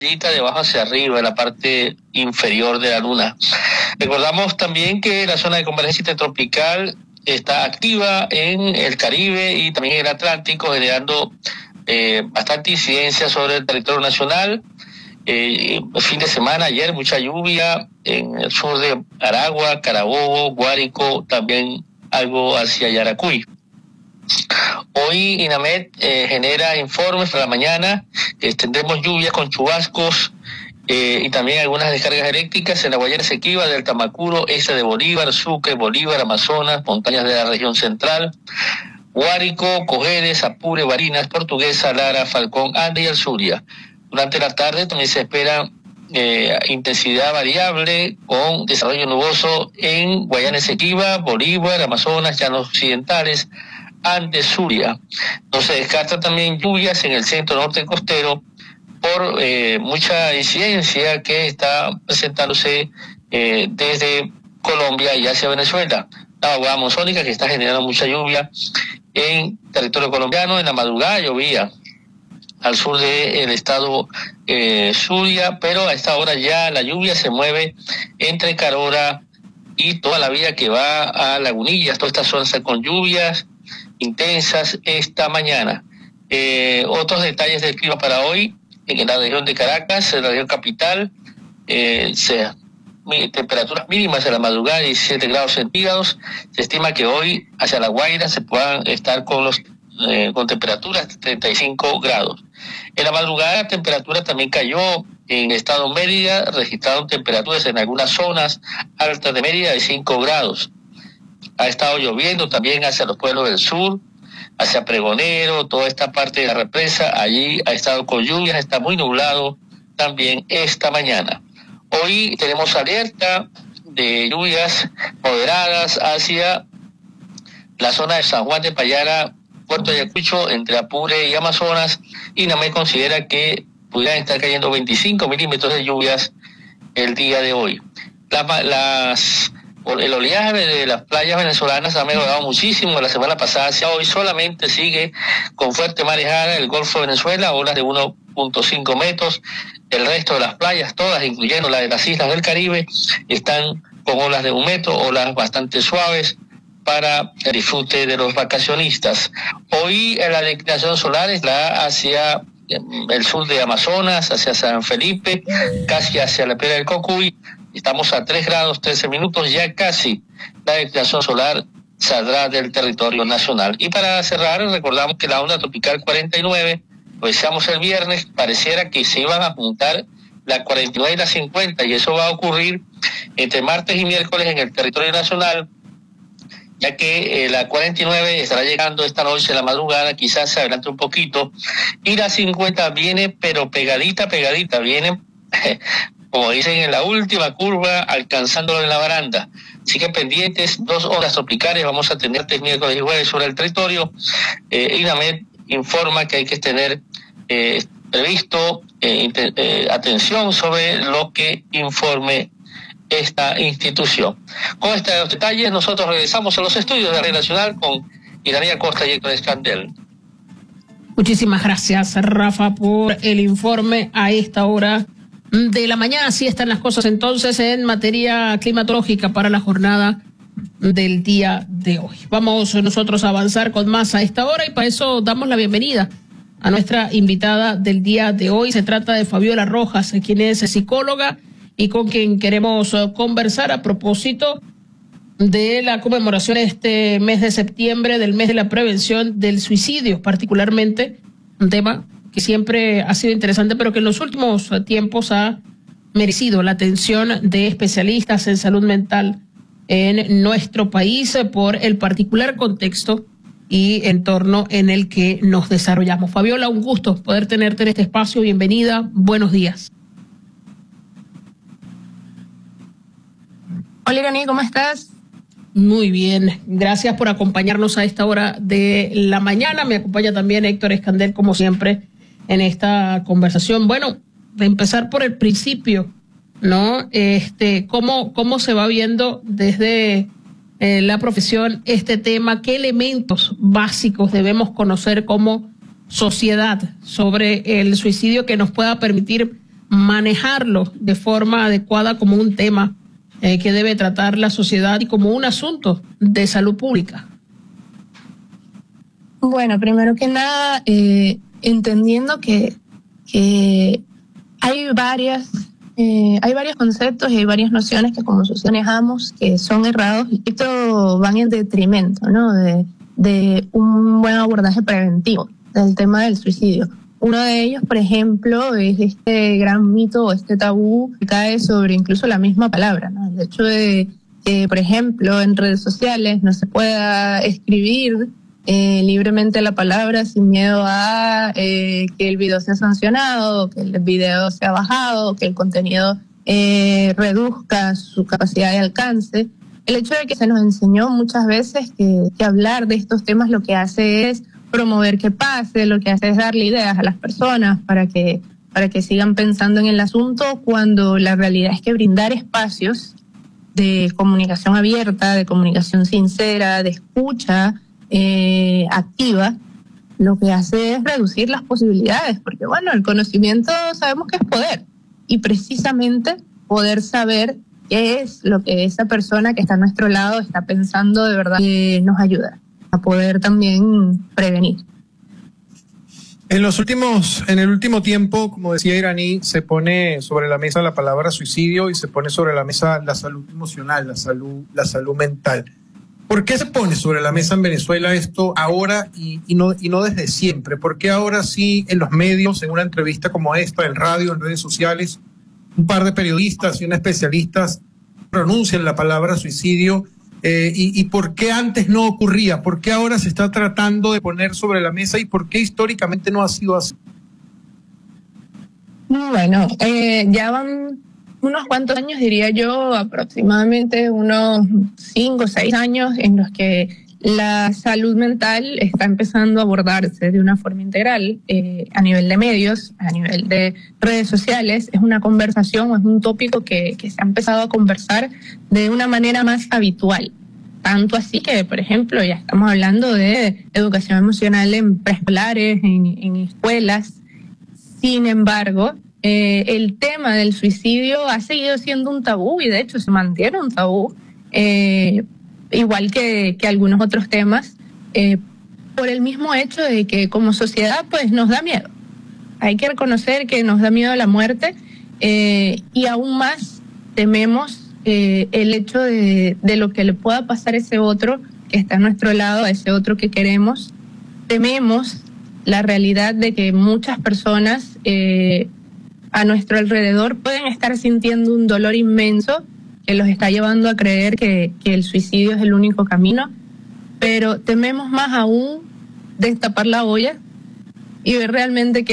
de abajo hacia arriba, en la parte inferior de la luna. Recordamos también que la zona de convergencia intertropical está activa en el Caribe y también en el Atlántico, generando bastante incidencia sobre el territorio nacional. Fin de semana, ayer, mucha lluvia en el sur de Aragua, Carabobo, Guárico, también algo hacia Yaracuy. Hoy INAMED genera informes para la mañana. Tendremos lluvias con chubascos y también algunas descargas eléctricas en la Guayana Esequiba, del Tamacuro, este de Bolívar, Sucre, Bolívar, Amazonas, montañas de la región central, Guárico, Cojedes, Apure, Barinas, Portuguesa, Lara, Falcón, Ande y el Zulia. Durante la tarde también se espera intensidad variable con desarrollo nuboso en Guayana Esequiba, Bolívar, Amazonas, Llanos Occidentales, Andes, Zulia. No se descarta también lluvias en el centro norte costero por mucha incidencia que está presentándose desde Colombia y hacia Venezuela. La vaguada monzónica que está generando mucha lluvia en territorio colombiano. En la madrugada llovía al sur del estado Zulia, pero a esta hora ya la lluvia se mueve entre Carora y toda la vía que va a Lagunillas. Todas estas zonas con lluvias intensas esta mañana. Otros detalles del clima para hoy: en la región de Caracas, en la región capital, temperaturas mínimas en la madrugada de 17 grados centígrados. Se estima que hoy hacia La Guaira se puedan estar con temperaturas de 35 grados. En la madrugada la temperatura también cayó en el estado Mérida, registraron temperaturas en algunas zonas altas de Mérida de 5 grados. Ha estado lloviendo también hacia los pueblos del sur, hacia Pregonero, toda esta parte de la represa, allí ha estado con lluvias, está muy nublado también esta mañana. Hoy tenemos alerta de lluvias moderadas hacia la zona de San Juan de Payara, Puerto Ayacucho, entre Apure y Amazonas. INAMED considera que pudieran estar cayendo 25 milímetros de lluvias el día de hoy. El oleaje de las playas venezolanas ha mejorado muchísimo la semana pasada hacia hoy. Solamente sigue con fuerte marejada el Golfo de Venezuela, olas de 1.5 metros. El resto de las playas, todas, incluyendo la de las islas del Caribe, están con olas de 1 metro, olas bastante suaves para el disfrute de los vacacionistas. Hoy la declinación solar está hacia el sur de Amazonas, hacia San Felipe, casi hacia la Piedra del Cocuy. Estamos a 3 grados 13 minutos, ya casi la declinación solar saldrá del territorio nacional. Y para cerrar, recordamos que la onda tropical 49, lo decíamos el viernes, pareciera que se iban a juntar la 49 y la 50, y eso va a ocurrir entre martes y miércoles en el territorio nacional, ya que la 49 estará llegando esta noche en la madrugada, quizás se adelante un poquito, y la 50 viene, pero pegadita, viene, como dicen, en la última curva, alcanzándolo en la baranda. Así que pendientes, 2 ondas tropicales vamos a tener este miércoles y jueves sobre el territorio. INAMED informa que hay que tener previsto atención sobre lo que informe esta institución. Con estos detalles nosotros regresamos a los estudios de Red Nacional con Iranía Costa y Héctor Escandel. Muchísimas gracias, Rafa, por el informe a esta hora de la mañana. Así están las cosas entonces en materia climatológica para la jornada del día de hoy. Vamos nosotros a avanzar con más a esta hora y para eso damos la bienvenida a nuestra invitada del día de hoy. Se trata de Fabiola Rojas, quien es psicóloga y con quien queremos conversar a propósito de la conmemoración este mes de septiembre del mes de la prevención del suicidio, particularmente un tema que siempre ha sido interesante, pero que en los últimos tiempos ha merecido la atención de especialistas en salud mental en nuestro país por el particular contexto y entorno en el que nos desarrollamos. Fabiola, un gusto poder tenerte en este espacio. Bienvenida, buenos días. Hola, Irani, ¿cómo estás? Muy bien, gracias por acompañarnos a esta hora de la mañana. Me acompaña también Héctor Escandel, como siempre, en esta conversación. Bueno, de empezar por el principio, ¿no? ¿Cómo se va viendo desde la profesión este tema? ¿Qué elementos básicos debemos conocer como sociedad sobre el suicidio que nos pueda permitir manejarlo de forma adecuada como un tema que debe tratar la sociedad y como un asunto de salud pública? Bueno, primero que nada, entendiendo que hay varios conceptos y hay varias nociones que como sociedad manejamos que son errados y que esto van en detrimento, ¿no? de un buen abordaje preventivo del tema del suicidio. Uno de ellos, por ejemplo, es este gran mito o este tabú que cae sobre incluso la misma palabra, ¿no? El hecho de que, por ejemplo, en redes sociales no se pueda escribir libremente la palabra sin miedo a que el video sea sancionado, que el video sea bajado, que el contenido reduzca su capacidad de alcance. El hecho de que se nos enseñó muchas veces que hablar de estos temas lo que hace es promover que pase, lo que hace es darle ideas a las personas para que sigan pensando en el asunto, cuando la realidad es que brindar espacios de comunicación abierta, de comunicación sincera, de escucha activa, lo que hace es reducir las posibilidades, porque bueno, el conocimiento sabemos que es poder, y precisamente poder saber qué es lo que esa persona que está a nuestro lado está pensando de verdad nos ayuda a poder también prevenir. En el último tiempo, como decía Iraní, se pone sobre la mesa la palabra suicidio y se pone sobre la mesa la salud emocional, la salud mental. ¿Por qué se pone sobre la mesa en Venezuela esto ahora y no desde siempre? ¿Por qué ahora sí en los medios, en una entrevista como esta, en radio, en redes sociales, un par de periodistas y unos especialistas pronuncian la palabra suicidio? ¿Y por qué antes no ocurría? ¿Por qué ahora se está tratando de poner sobre la mesa y por qué históricamente no ha sido así? Bueno, ya van unos cuantos años, diría yo, aproximadamente unos 5 o 6 años en los que la salud mental está empezando a abordarse de una forma integral a nivel de medios, a nivel de redes sociales. Es una conversación, es un tópico que se ha empezado a conversar de una manera más habitual. Tanto así que, por ejemplo, ya estamos hablando de educación emocional en preescolares, en escuelas. Sin embargo, el tema del suicidio ha seguido siendo un tabú y de hecho se mantiene un tabú. Igual que algunos otros temas, por el mismo hecho de que como sociedad pues nos da miedo. Hay que reconocer que nos da miedo la muerte y aún más tememos el hecho de lo que le pueda pasar a ese otro que está a nuestro lado, a ese otro que queremos. Tememos la realidad de que muchas personas a nuestro alrededor pueden estar sintiendo un dolor inmenso que los está llevando a creer que el suicidio es el único camino, pero tememos más aún destapar la olla y ver realmente qué